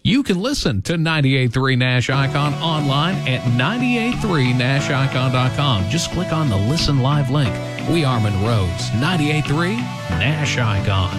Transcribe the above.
You can listen to 98.3 Nash Icon online at 983nashicon.com. Just click on the Listen Live link. We are Monroe's 98.3 Nash Icon.